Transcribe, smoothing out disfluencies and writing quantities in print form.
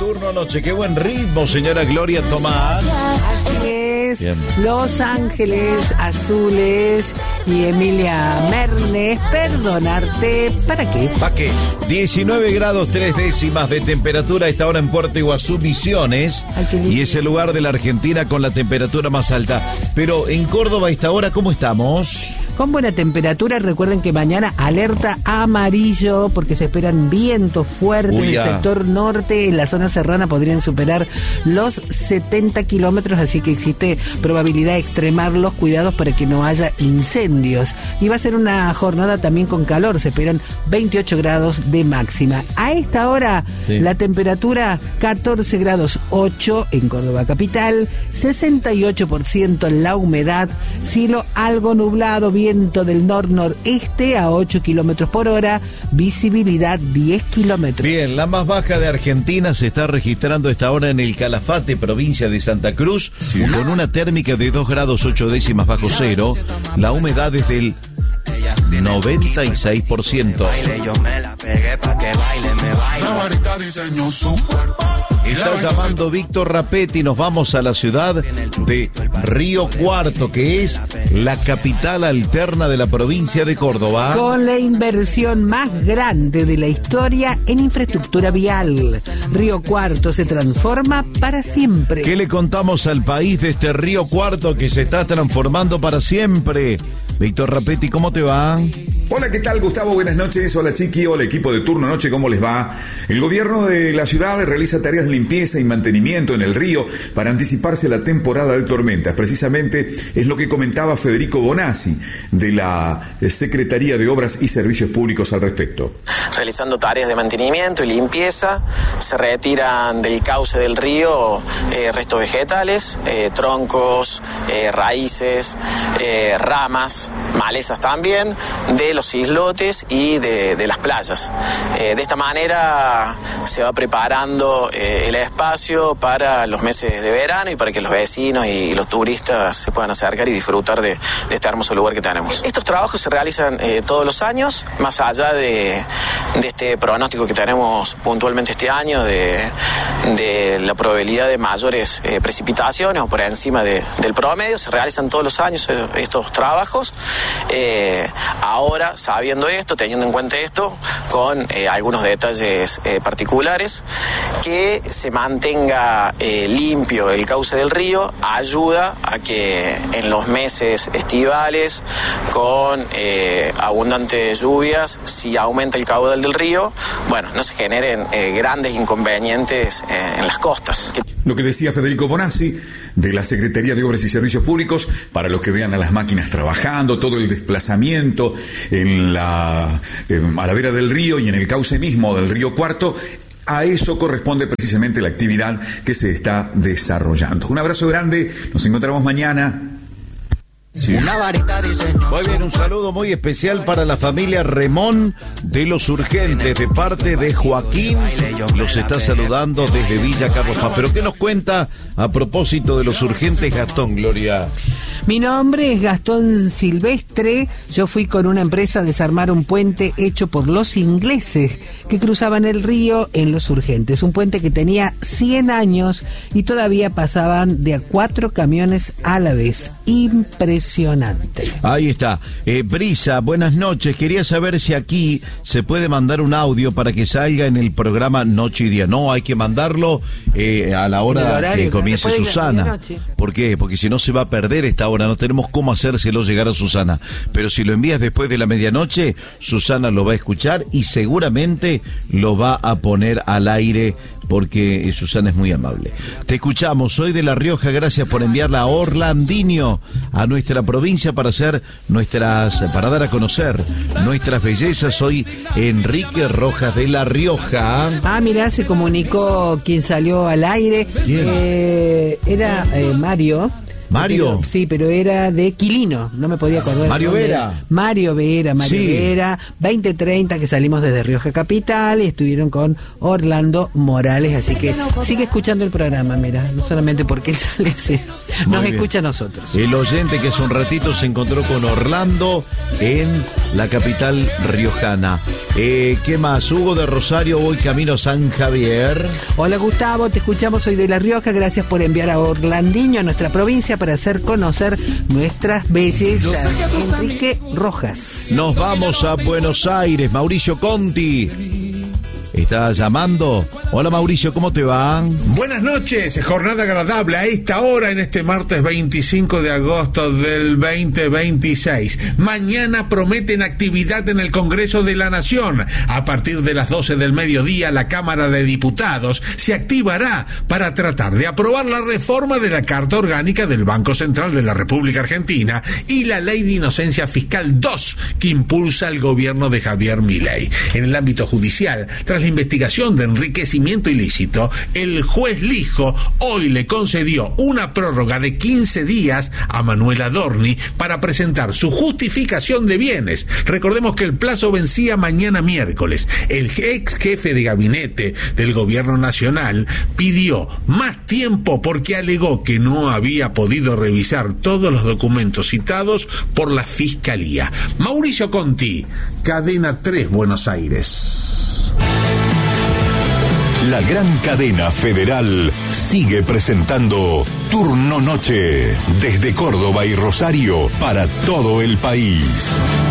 Turno Noche. Qué buen ritmo, señora Gloria Tomás. Así es. Bien. Los Ángeles Azules y Emilia Mernes, perdonarte. ¿Para qué? ¿Para qué? 19 grados 3 décimas de temperatura a esta hora en Puerto Iguazú, Misiones. Ay, qué lindo. Y es el lugar de la Argentina con la temperatura más alta. Pero en Córdoba a esta hora, ¿cómo estamos? Con buena temperatura, recuerden que mañana alerta amarillo porque se esperan vientos fuertes Uy, del ya. sector norte. En la zona serrana podrían superar los 70 kilómetros, así que existe probabilidad de extremar los cuidados para que no haya incendios. Y va a ser una jornada también con calor, se esperan 28 grados de máxima. A esta hora, Sí. la temperatura 14 grados 8 en Córdoba capital, 68% la humedad, cielo algo nublado, viento del nor-noreste a 8 kilómetros por hora, visibilidad 10 kilómetros. Bien, la más baja de Argentina se está registrando a esta hora en el Calafate, provincia de Santa Cruz, con una térmica de 2 grados 8 décimas bajo cero. La humedad es del 96%. Está llamando Víctor Rapetti, nos vamos a la ciudad de Río Cuarto, que es la capital alterna de la provincia de Córdoba. Con la inversión más grande de la historia en infraestructura vial, Río Cuarto se transforma para siempre. ¿Qué le contamos al país de este Río Cuarto que se está transformando para siempre? Víctor Rapetti, ¿cómo te va? Hola, ¿qué tal, Gustavo? Buenas noches. Hola, Chiqui. Hola, equipo de Turno Noche. ¿Cómo les va? El gobierno de la ciudad realiza tareas de limpieza y mantenimiento en el río para anticiparse a la temporada de tormentas. Precisamente es lo que comentaba Federico Bonassi de la Secretaría de Obras y Servicios Públicos al respecto. Realizando tareas de mantenimiento y limpieza, se retiran del cauce del río restos vegetales, troncos, raíces, ramas, malezas también, de los islotes y de las playas. De esta manera se va preparando el espacio para los meses de verano y para que los vecinos y los turistas se puedan acercar y disfrutar de este hermoso lugar que tenemos. Estos trabajos se realizan todos los años, más allá de este pronóstico que tenemos puntualmente este año de la probabilidad de mayores precipitaciones o por encima del promedio. Se realizan todos los años estos trabajos. Ahora, sabiendo esto, teniendo en cuenta esto, con algunos detalles particulares, que se mantenga limpio el cauce del río ayuda a que en los meses estivales, con abundantes lluvias, si aumenta el caudal del río, bueno, no se generen grandes inconvenientes en las costas. Lo que decía Federico Bonassi de la Secretaría de Obras y Servicios Públicos, para los que vean a las máquinas trabajando, todo el desplazamiento a la vera del río y en el cauce mismo del Río Cuarto. A eso corresponde precisamente la actividad que se está desarrollando. Un abrazo grande, nos encontramos mañana. Sí. Muy bien, un saludo muy especial para la familia Remón de Los Urgentes, de parte de Joaquín. Los está saludando desde Villa Carlos Paz. Pero ¿qué nos cuenta a propósito de Los Urgentes, Gastón, Gloria? Mi nombre es Gastón Silvestre. Yo fui con una empresa a desarmar un puente hecho por los ingleses que cruzaban el río en Los Urgentes. Un puente que tenía 100 años y todavía pasaban de a 4 camiones a la vez. Impresionante. Ahí está. Brisa, buenas noches. Quería saber si aquí se puede mandar un audio para que salga en el programa Noche y Día. No, hay que mandarlo a la hora que comience Susana. ¿Por qué? Porque si no se va a perder esta hora. No tenemos cómo hacérselo llegar a Susana. Pero si lo envías después de la medianoche, Susana lo va a escuchar y seguramente lo va a poner al aire, porque Susana es muy amable. Te escuchamos, soy de La Rioja, gracias por enviarla a Orlandinho, a nuestra provincia para dar a conocer nuestras bellezas. Soy Enrique Rojas de La Rioja. Mirá, se comunicó quien salió al aire. Era Mario. ¿Mario? Sí, pero era de Quilino, no me podía acordar. Mario Vera. Mario Vera, Sí. Vera, 20:30 que salimos desde Rioja Capital y estuvieron con Orlando Morales, así que sigue escuchando el programa, mira, no solamente porque él sale, nos bien. escucha a nosotros. El oyente que hace un ratito se encontró con Orlando en la capital riojana. ¿Qué más? Hugo de Rosario, voy camino San Javier. Hola Gustavo, te escuchamos hoy de La Rioja, gracias por enviar a Orlandinho a nuestra provincia para hacer conocer nuestras bellezas. Enrique Rojas. Nos vamos a Buenos Aires, Mauricio Conti. ¿Está llamando? Hola Mauricio, ¿cómo te va? Buenas noches, jornada agradable a esta hora en este martes 25 de agosto del 2026. Mañana prometen actividad en el Congreso de la Nación. A partir de las 12 del mediodía, la Cámara de Diputados se activará para tratar de aprobar la reforma de la Carta Orgánica del Banco Central de la República Argentina y la Ley de Inocencia Fiscal 2 que impulsa el gobierno de Javier Milei. En el ámbito judicial, tras la investigación de enriquecimiento ilícito, el juez Lijo hoy le concedió una prórroga de 15 días a Manuel Adorni para presentar su justificación de bienes. Recordemos que el plazo vencía mañana miércoles. El ex jefe de gabinete del gobierno nacional pidió más tiempo porque alegó que no había podido revisar todos los documentos citados por la Fiscalía. Mauricio Conti, Cadena 3, Buenos Aires. La gran cadena federal sigue presentando Turno Noche desde Córdoba y Rosario para todo el país.